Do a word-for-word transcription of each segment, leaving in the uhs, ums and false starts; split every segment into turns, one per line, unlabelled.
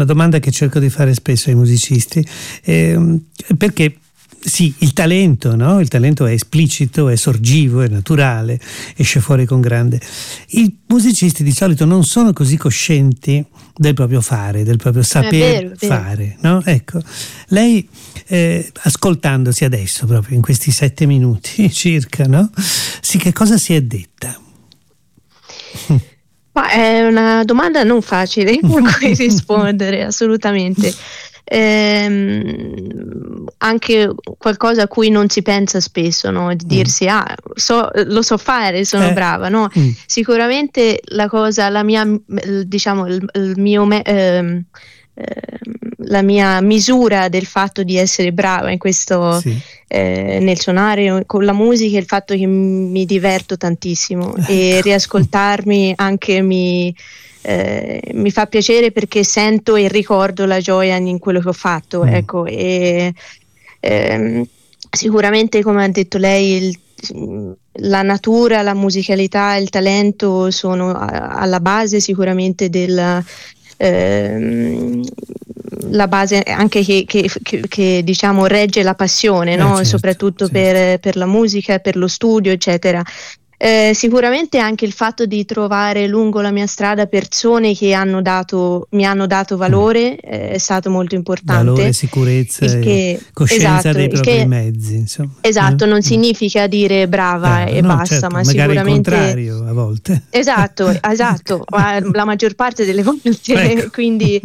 una domanda che cerco di fare spesso ai musicisti, eh, perché sì, il talento, no? Il talento è esplicito, è sorgivo, è naturale, esce fuori con grande. I musicisti di solito non sono così coscienti del proprio fare, del proprio saper
vero,
fare, no? Ecco, lei eh, ascoltandosi adesso, proprio in questi sette minuti circa, no? Sì, che cosa si è detta?
Ma è una domanda non facile a cui rispondere, assolutamente. Ehm, anche qualcosa a cui non si pensa spesso, no? Di dirsi, ah, so, lo so fare, sono
Eh.
brava, no?
Mm.
Sicuramente la cosa, la mia, diciamo, il, il mio, me- ehm, ehm, la mia misura del fatto di essere brava in questo,
Sì.
eh, nel suonare con la musica, è il fatto che mi diverto tantissimo e
Ecco.
riascoltarmi anche mi Eh, mi fa piacere perché sento e ricordo la gioia in quello che ho fatto,
Mm.
ecco, e ehm, sicuramente, come ha detto lei, il, la natura, la musicalità, il talento sono a, alla base sicuramente del ehm, la base anche che, che, che, che diciamo regge la passione,
Eh,
no?
certo,
Soprattutto
certo.
per, per la musica, per lo studio, eccetera. Eh, sicuramente anche il fatto di trovare lungo la mia strada persone che hanno dato, mi hanno dato valore eh, è stato molto importante.
Valore, sicurezza
Il
e
che,
coscienza
esatto,
dei
il
propri
che,
mezzi, insomma.
esatto,
Eh?
non
Mm.
significa dire brava
Brava,
e
no,
basta,
certo,
ma
magari il
sicuramente
contrario a volte.
esatto, esatto, ma la maggior parte delle volte,
Ecco.
quindi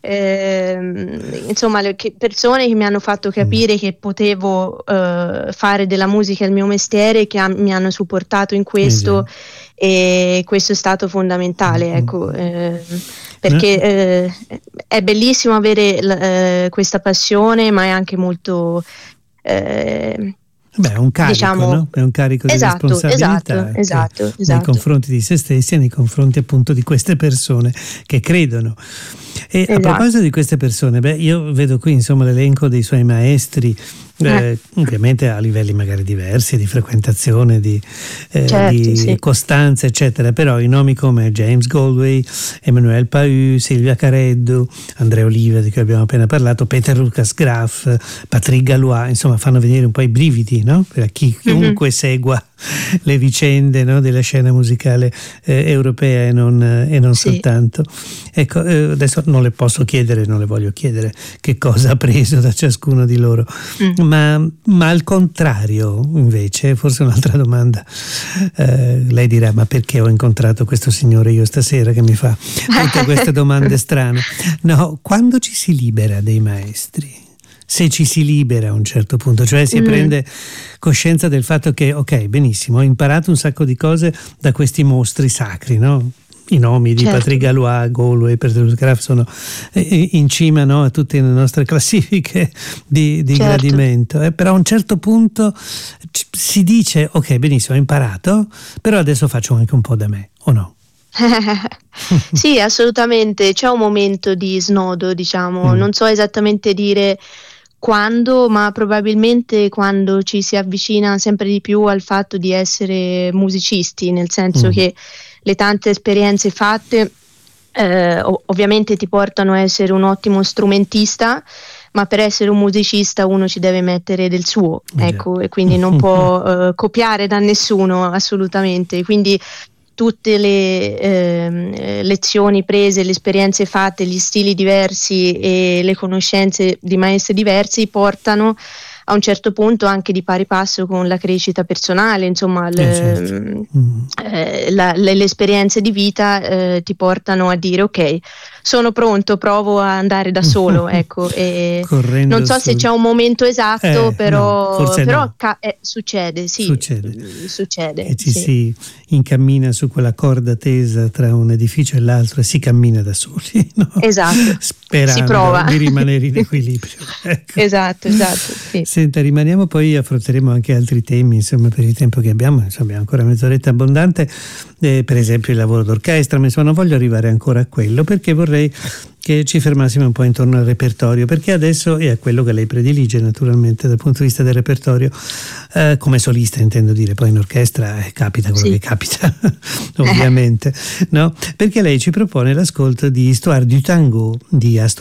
ehm, insomma le che- persone che mi hanno fatto capire che potevo eh, fare della musica il mio mestiere, che ha- mi hanno supportato in questo e questo è stato fondamentale, ecco, eh, perché eh, è bellissimo avere l- eh, questa passione, ma è anche molto eh,
Beh, è un carico,
diciamo
no? È un carico di
esatto,
responsabilità
esatto,
anche
esatto,
nei
esatto.
confronti di se stessi e nei confronti appunto di queste persone che credono. E a
Esatto.
proposito di queste persone, beh, io vedo qui insomma l'elenco dei suoi maestri, eh,
Eh.
ovviamente a livelli magari diversi di frequentazione, di, eh,
Certo,
di
sì.
costanza, eccetera, però i nomi come James Galway, Emmanuel Pahud, Silvia Careddu, Andrea Oliva di cui abbiamo appena parlato, Peter Lucas Graf, Patrick Galois, insomma fanno venire un po' i brividi, no? Per chi, chiunque
Mhm.
segua le vicende, no? Della scena musicale eh, europea e non, e non
Sì.
soltanto. Ecco, eh, adesso non le posso chiedere, non le voglio chiedere che cosa ha preso da ciascuno di loro,
Mm.
ma, ma al contrario invece, forse un'altra domanda, eh, lei dirà ma perché ho incontrato questo signore io stasera che mi fa tutte queste domande strane? No, quando ci si libera dei maestri, se ci si libera a un certo punto, cioè si
Mm.
prende coscienza del fatto che ok, benissimo, ho imparato un sacco di cose da questi mostri sacri, no? I nomi di
Certo.
Patrick Galois, Galway, Peter Lucas Graf sono eh, in cima, no, a tutte le nostre classifiche di, di
Certo.
gradimento, eh, però a un certo punto c- si dice ok, benissimo, ho imparato, però adesso faccio anche un po' da me, o no?
Sì, assolutamente, c'è un momento di snodo, diciamo,
Mm.
non so esattamente dire quando, ma probabilmente quando ci si avvicina sempre di più al fatto di essere musicisti, nel senso
Mm.
che le tante esperienze fatte eh, ov- ovviamente ti portano a essere un ottimo strumentista, ma per essere un musicista uno ci deve mettere del suo,
Eh già.
ecco, e quindi non può eh, copiare da nessuno assolutamente. Quindi tutte le ehm, eh, lezioni prese, le esperienze fatte, gli stili diversi e le conoscenze di maestri diversi portano a un certo punto anche di pari passo con la crescita personale, insomma le,
Eh, certo. Mm.
eh, la- le, le esperienze di vita eh, ti portano a dire ok, sono pronto, provo a andare da solo, ecco, e
Correndo
non so se
sul-
c'è un momento esatto,
Eh,
però,
no, forse
però
no.
ca- eh, succede, sì,
Succede.
mm, succede,
Che ci
sì.
si incammina su quella corda tesa tra un edificio e l'altro e si cammina da soli, no?
Esatto.
Sperando
Si prova.
di rimanere in equilibrio. Ecco.
Esatto, esatto, sì.
Senta, rimaniamo, poi affronteremo anche altri temi, insomma, per il tempo che abbiamo, insomma, abbiamo ancora mezz'oretta abbondante, eh, per esempio il lavoro d'orchestra, ma insomma non voglio arrivare ancora a quello perché vorrei che ci fermassimo un po' intorno al repertorio, perché adesso è a quello che lei predilige naturalmente dal punto di vista del repertorio, eh, come solista intendo dire, poi in orchestra eh, capita quello
Sì.
che capita ovviamente, no? Perché lei ci propone l'ascolto di Histoire du Tango di Astor